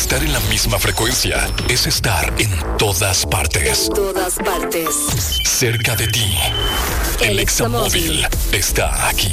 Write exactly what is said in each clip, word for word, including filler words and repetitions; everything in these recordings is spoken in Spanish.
Estar en la misma frecuencia es estar en todas partes. En todas partes. Cerca de ti. El, el Examóvil está aquí.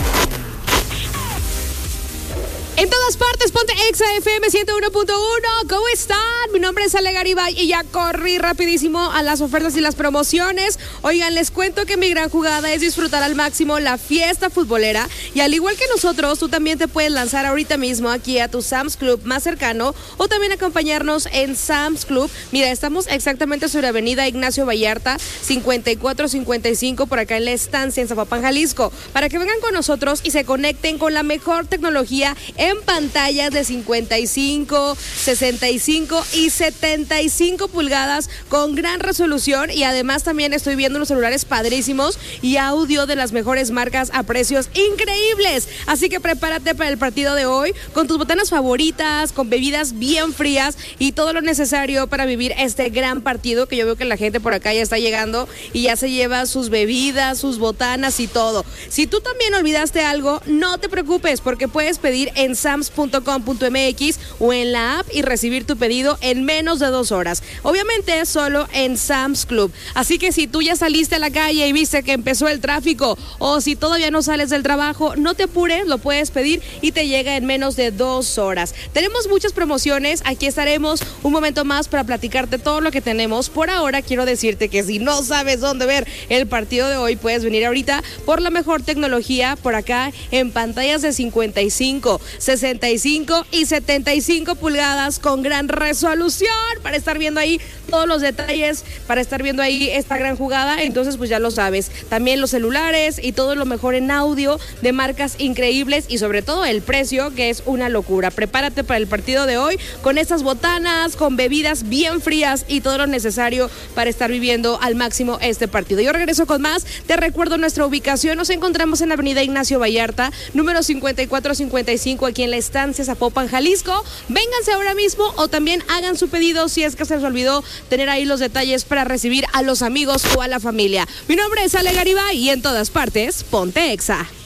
En todas partes, ponte Exa F M ciento uno punto uno. ¿Cómo están? Mi nombre es Ale Garibay y ya corrí rapidísimo a las ofertas y las promociones. Oigan, les cuento que mi gran jugada es disfrutar al máximo la fiesta futbolera. Y al igual que nosotros, tú también te puedes lanzar ahorita mismo aquí a tu Sam's Club más cercano o también acompañarnos en Sam's Club. Mira, estamos exactamente sobre Avenida Ignacio Vallarta, cincuenta y cuatro cincuenta y cinco, por acá en la estancia en Zapopan, Jalisco. Para que vengan con nosotros y se conecten con la mejor tecnología en pantallas de cincuenta y cinco, sesenta y cinco y setenta y cinco pulgadas con gran resolución, y además también estoy viendo unos celulares padrísimos y audio de las mejores marcas a precios increíbles. Así que prepárate para el partido de hoy con tus botanas favoritas, con bebidas bien frías y todo lo necesario para vivir este gran partido, que yo veo que la gente por acá ya está llegando y ya se lleva sus bebidas, sus botanas y todo. Si tú también olvidaste algo, no te preocupes, porque puedes pedir en sams punto com punto m x o en la app y recibir tu pedido en menos de dos horas. Obviamente solo en Sam's Club. Así que si tú ya saliste a la calle y viste que empezó el tráfico, o si todavía no sales del trabajo, no te apures, lo puedes pedir y te llega en menos de dos horas. Tenemos muchas promociones, aquí estaremos un momento más para platicarte todo lo que tenemos. Por ahora quiero decirte que si no sabes dónde ver el partido de hoy, puedes venir ahorita por la mejor tecnología por acá en pantallas de cincuenta y cinco, sesenta y cinco y setenta y cinco pulgadas con gran resolución para estar viendo ahí todos los detalles, para estar viendo ahí esta gran jugada. Entonces pues ya lo sabes, también los celulares y todo lo mejor en audio de marcas increíbles, y sobre todo el precio, que es una locura. Prepárate para el partido de hoy con estas botanas, con bebidas bien frías y todo lo necesario para estar viviendo al máximo este partido. Yo regreso con más. Te recuerdo nuestra ubicación, nos encontramos en la Avenida Ignacio Vallarta, número cincuenta y cuatro cincuenta y cinco, aquí en la estancia Zapopan, Jalisco. Vénganse ahora mismo o también hagan su pedido si es que se les olvidó tener ahí los detalles para recibir a los amigos o a la familia. Mi nombre es Ale Garibay y en todas partes, ponte Exa.